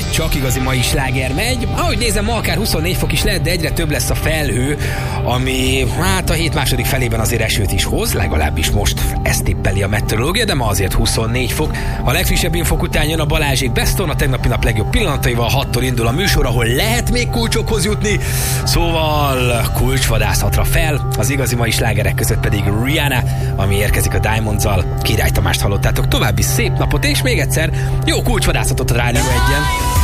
egy csak igazi mai sláger megy. Ahogy nézem, ma akár 24 fok is lehet, de egyre több lesz a felhő, ami hát a hét második felében azért esőt is hoz, legalábbis most ezt tippeli a meteorológia, de ma azért 24 fok. A legfrissebb infok után jön a Balázsék Beston, a tegnapi nap legjobb pillanataival, 6-tól indul a műsor, ahol lehet még kulcsokhoz jutni, szóval kulcsvadászatra fel, az igazi mai slágerek között pedig Rihanna, ami érkezik a Diamonds-zal. Király Tamást hallottátok, további szép napot, és még egyszer jó kulcsvadászatot a Rádió 1-en.